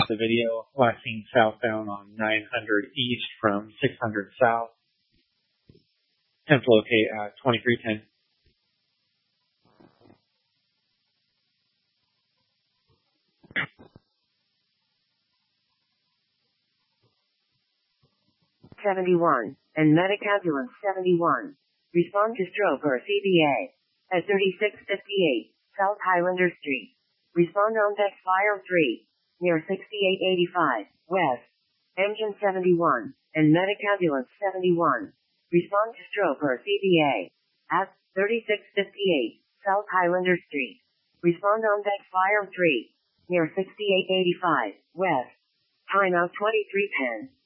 got the video. Last seen southbound on 900 east from 600 south. Attempt to locate at 2310. And medic ambulance 71. Respond to stroke or CBA. At 3658, South Highlander Street. Respond on deck fire 3. Near 6885, west. Engine 71, and medic ambulance 71. Respond to stroke or CBA. At 3658, South Highlander Street. Respond on deck fire 3. Near 6885, west. Timeout 2310.